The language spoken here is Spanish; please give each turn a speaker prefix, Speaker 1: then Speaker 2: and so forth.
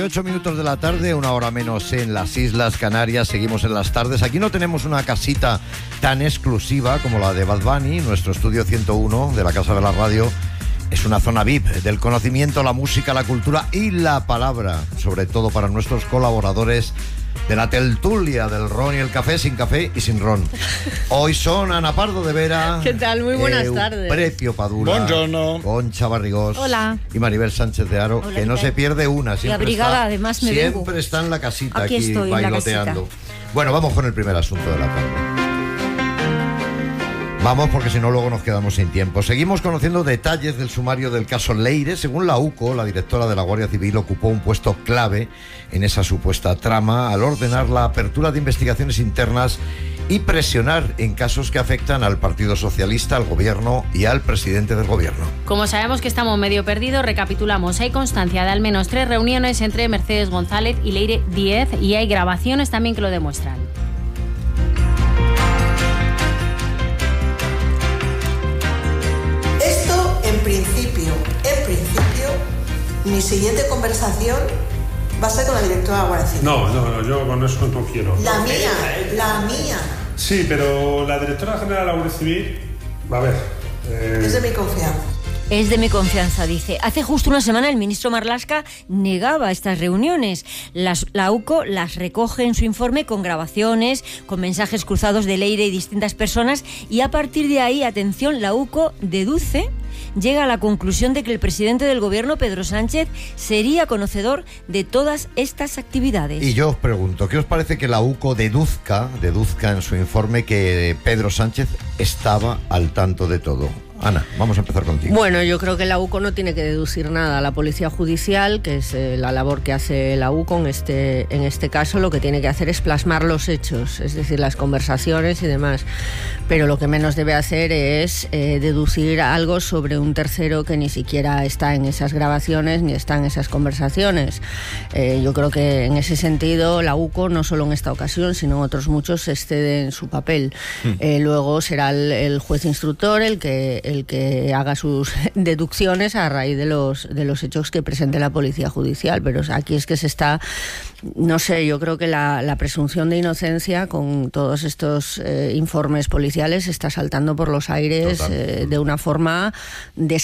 Speaker 1: 8 minutos de la tarde, una hora menos en las Islas Canarias. Seguimos en las tardes. Aquí no tenemos una casita tan exclusiva como la de Bad Bunny. Nuestro estudio 101 de la Casa de la Radio es una zona VIP del conocimiento, la música, la cultura y la palabra, sobre todo para nuestros colaboradores de la tertulia del ron y el café, sin café y sin ron. Hoy son Ana Pardo de Vera.
Speaker 2: ¿Qué tal? Muy buenas tardes.
Speaker 1: Prepio Padula.
Speaker 3: Buongiorno.
Speaker 1: Concha Barrigós.
Speaker 2: Hola.
Speaker 1: Y Maribel Sánchez de Aro.
Speaker 2: Hola,
Speaker 1: que no se pierde una.
Speaker 2: Y abrigada, además me vengo.
Speaker 1: Siempre está en la casita
Speaker 2: aquí estoy,
Speaker 1: bailoteando. Bueno, vamos con el primer asunto de la tarde. Vamos, porque si no luego nos quedamos sin tiempo. Seguimos conociendo detalles del sumario del caso Leire. Según la UCO, la directora de la Guardia Civil ocupó un puesto clave en esa supuesta trama al ordenar la apertura de investigaciones internas y presionar en casos que afectan al Partido Socialista, al Gobierno y al presidente del Gobierno.
Speaker 4: Como sabemos que estamos medio perdidos, recapitulamos. Hay constancia de al menos 3 reuniones entre Mercedes González y Leire Díez y hay grabaciones también que lo demuestran.
Speaker 5: En principio, mi siguiente conversación va a ser con la directora de la Guardia Civil.
Speaker 3: No, yo con eso no quiero.
Speaker 5: La mía.
Speaker 3: Sí, pero la directora general de la Guardia Civil, a ver...
Speaker 5: Es de mi confianza.
Speaker 2: Es de mi confianza, dice. Hace justo una semana el ministro Marlaska negaba estas reuniones. La UCO las recoge en su informe con grabaciones, con mensajes cruzados de Leire y distintas personas, y a partir de ahí, atención, la UCO llega a la conclusión de que el presidente del Gobierno, Pedro Sánchez, sería conocedor de todas estas actividades.
Speaker 1: Y yo os pregunto, ¿qué os parece que la UCO deduzca en su informe que Pedro Sánchez estaba al tanto de todo? Ana, vamos a empezar contigo.
Speaker 6: Bueno, yo creo que la UCO no tiene que deducir nada. La Policía Judicial, que es la labor que hace la UCO en este caso, lo que tiene que hacer es plasmar los hechos, es decir, las conversaciones y demás. Pero lo que menos debe hacer es deducir algo sobre un tercero que ni siquiera está en esas grabaciones ni está en esas conversaciones. Yo creo que en ese sentido la UCO, no solo en esta ocasión, sino en otros muchos, excede en su papel. Luego será el juez instructor el que haga sus deducciones a raíz de los hechos que presente la Policía Judicial, pero aquí es que se está, no sé, yo creo que la presunción de inocencia con todos estos informes policiales está saltando por los aires de una forma